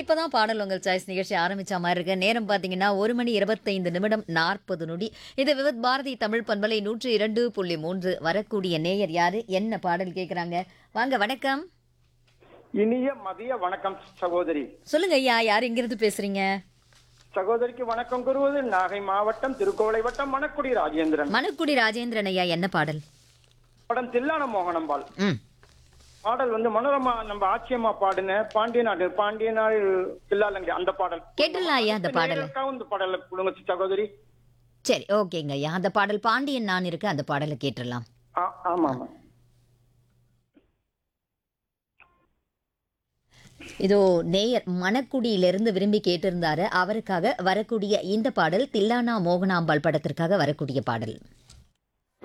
இப்பதான் பாடல் உங்கள் சாய்ஸ் நிகழ்ச்சி ஆரம்பிச்ச மாதிரி இருக்கு. நேரம் பார்த்தீங்கன்னா 1:25:40 இது விவித் பாரதி தமிழ் பண்பலை 102.3. வரக்கூடிய நேயர் யாரு, என்ன பாடல் கேட்குறாங்க? வாங்க, வணக்கம். இனிய மதிய வணக்கம் சகோதரி. சொல்லுங்க ஐயா, யார் எங்கிருந்து பேசுறீங்க? சகோதரிக்கு வணக்கம் கூறுவது நாகை மாவட்டம் திருக்கோவிலை வட்டம் மணக்குடி ராஜேந்திரன். மணக்குடி ராஜேந்திரன் ஐயா, என்ன பாடல்? படம் தில்லான மோகனம்பாள். ம் பாடல் வந்து மனோரமா நம்ம ஆட்சியம்மா பாடுன பாண்டிய நாடு தில்லாலங்க அந்த பாடல் கேட்டுடலாம் ஐயா அந்த பாடலை. இந்த பாடலை கொடுங்க சகோதரி. சரி, ஓகேங்க ஐயா. அந்த பாடல் பாண்டியன் நான் இருக்கு, அந்த பாடலை கேட்டுடலாம். ஆமா ஆமா. இதோ நேயர் மணக்குடியிலிருந்து விரும்பி கேட்டிருந்தாரு. அவருக்காக வரக்கூடிய இந்த பாடல் தில்லானா மோகனாம்பாள் படத்திற்காக வரக்கூடிய பாடல்.